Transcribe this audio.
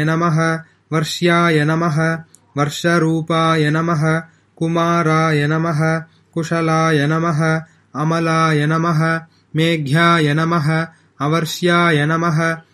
नमः वर्ष्याय नमः वर्षरूपाय नमः कुमाराय नमः कुशलाय नमः अमलाय नमः मेघ्याय नमः अवर्ष्याय नमः